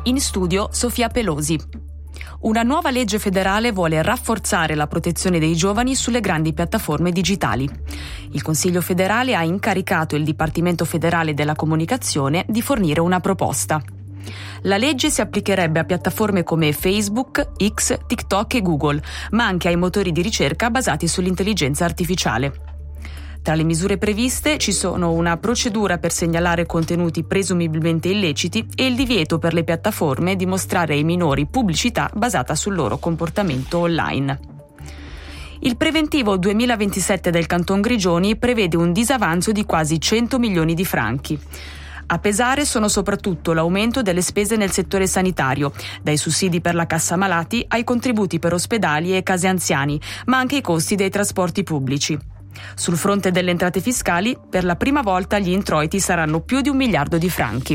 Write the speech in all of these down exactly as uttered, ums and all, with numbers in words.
In studio Sofia Pelosi. Una nuova legge federale vuole rafforzare la protezione dei giovani sulle grandi piattaforme digitali. Il Consiglio federale ha incaricato il Dipartimento federale della comunicazione di fornire una proposta. La legge si applicherebbe a piattaforme come Facebook, X, TikTok e Google, ma anche ai motori di ricerca basati sull'intelligenza artificiale. Tra le misure previste ci sono una procedura per segnalare contenuti presumibilmente illeciti e il divieto per le piattaforme di mostrare ai minori pubblicità basata sul loro comportamento online. Il preventivo duemilaventisette del Canton Grigioni prevede un disavanzo di quasi cento milioni di franchi. A pesare sono soprattutto l'aumento delle spese nel settore sanitario, dai sussidi per la cassa malati ai contributi per ospedali e case anziani, ma anche i costi dei trasporti pubblici. Sul fronte delle entrate fiscali, per la prima volta gli introiti saranno più di un miliardo di franchi.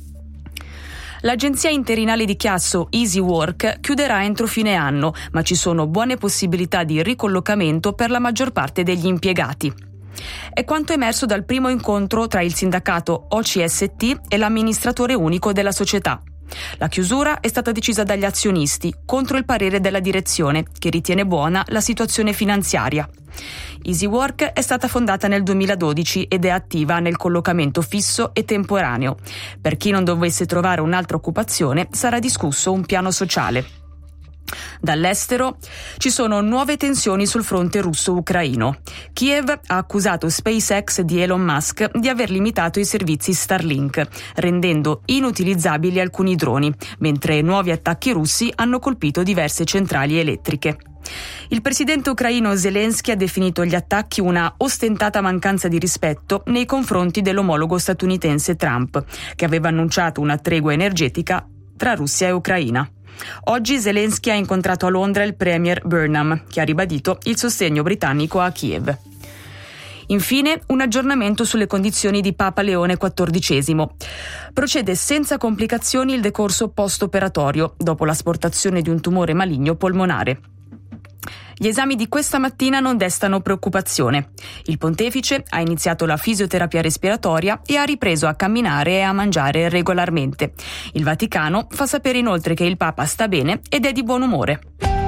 L'agenzia interinale di Chiasso Easy Work chiuderà entro fine anno, ma ci sono buone possibilità di ricollocamento per la maggior parte degli impiegati. È quanto emerso dal primo incontro tra il sindacato O C S T e l'amministratore unico della società. La chiusura è stata decisa dagli azionisti contro il parere della direzione, che ritiene buona la situazione finanziaria. Easy Work è stata fondata nel duemiladodici ed è attiva nel collocamento fisso e temporaneo. Per chi non dovesse trovare un'altra occupazione sarà discusso un piano sociale. Dall'estero ci sono nuove tensioni sul fronte russo-ucraino. Kiev ha accusato SpaceX di Elon Musk di aver limitato i servizi Starlink, rendendo inutilizzabili alcuni droni, mentre nuovi attacchi russi hanno colpito diverse centrali elettriche. Il presidente ucraino Zelensky ha definito gli attacchi una ostentata mancanza di rispetto nei confronti dell'omologo statunitense Trump, che aveva annunciato una tregua energetica tra Russia e Ucraina. Oggi Zelensky ha incontrato a Londra il premier Burnham, che ha ribadito il sostegno britannico a Kiev. Infine, un aggiornamento sulle condizioni di Papa Leone quattordicesimo. Procede senza complicazioni il decorso post-operatorio dopo l'asportazione di un tumore maligno polmonare. Gli esami di questa mattina non destano preoccupazione. Il pontefice ha iniziato la fisioterapia respiratoria e ha ripreso a camminare e a mangiare regolarmente. Il Vaticano fa sapere inoltre che il Papa sta bene ed è di buon umore.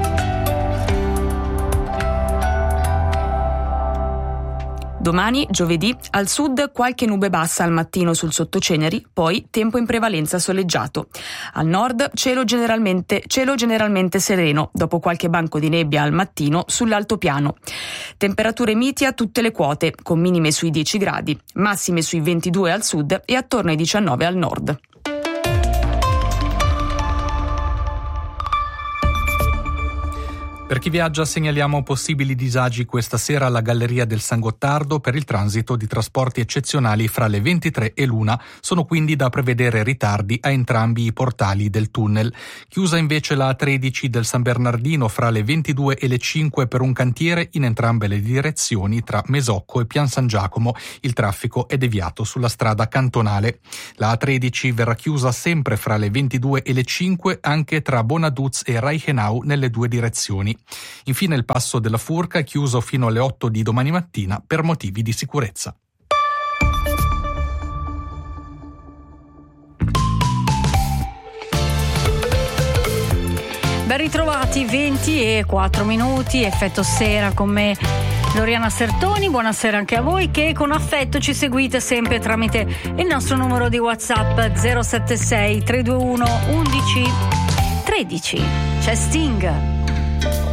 Domani, giovedì, al sud qualche nube bassa al mattino sul sottoceneri, poi tempo in prevalenza soleggiato. Al nord cielo generalmente, cielo generalmente sereno, dopo qualche banco di nebbia al mattino sull'altopiano. Temperature miti a tutte le quote, con minime sui dieci gradi, massime sui ventidue al sud e attorno ai diciannove al nord. Per chi viaggia segnaliamo possibili disagi questa sera alla Galleria del San Gottardo per il transito di trasporti eccezionali fra le ventitré e l'una. Sono quindi da prevedere ritardi a entrambi i portali del tunnel. Chiusa invece la A tredici del San Bernardino fra le ventidue e le cinque per un cantiere in entrambe le direzioni tra Mesocco e Pian San Giacomo. Il traffico è deviato sulla strada cantonale. La A tredici verrà chiusa sempre fra le ventidue e le cinque anche tra Bonaduz e Reichenau nelle due direzioni. Infine il passo della Furca è chiuso fino alle otto di domani mattina per motivi di sicurezza. Ben ritrovati, venti e quattro minuti, effetto sera con me Loriana Sertoni. Buonasera anche a voi che con affetto ci seguite sempre tramite il nostro numero di WhatsApp zero sette sei tre due uno undici tredici. C'è Sting.